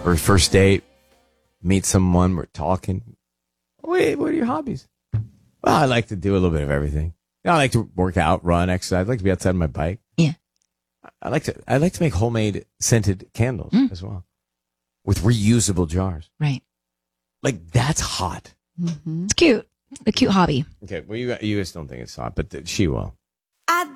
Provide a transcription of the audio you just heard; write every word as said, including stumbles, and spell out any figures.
or first date, meet someone, we're talking. Wait, what are your hobbies? Well, I like to do a little bit of everything. I like to work out, run, exercise. I like to be outside on my bike. Yeah. I like to I like to make homemade scented candles Mm. as well with reusable jars. Right. Like, that's hot. Mm-hmm. It's cute. A cute hobby. Okay, well, you, you guys don't think it's hot, but th- she will.